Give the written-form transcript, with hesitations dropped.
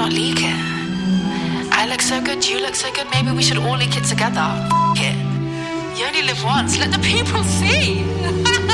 not leak it? I look so good, you look so good, maybe we should all leak it together. F*** it. You only live once, let the people see.